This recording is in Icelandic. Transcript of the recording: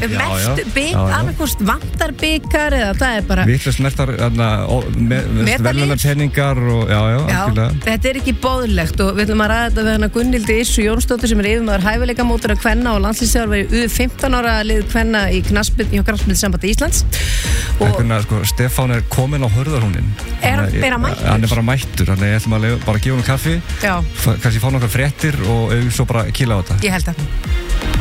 merkt annarkost vantar byggar eða það bara vitlaust merktar verðlaunapeningar og algjörlega. Þetta ekki boðlegt og við ætlum að ræða þetta við hana Gunnhildi Yrsu Jónsdóttur sem yfirmaður hæfileikamótora kvenna og landsliðsþjálfari U15 ára lið kvenna í knattspyrnusambandi Íslands. Stefán komin á hurðarhúnin. Mættur? Hann bara mættur, þannig ég ætlum að bara gefa hann kaffi, kannski fá nokkar fréttir og svo bara kýla á þetta. Ég held að